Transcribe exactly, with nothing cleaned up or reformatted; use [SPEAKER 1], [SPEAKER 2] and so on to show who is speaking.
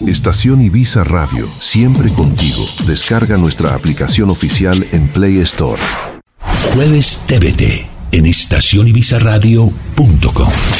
[SPEAKER 1] Estación Ibiza Radio, siempre contigo. Descarga nuestra aplicación oficial en Play Store.
[SPEAKER 2] Jueves T V T en estación ibiza radio punto com.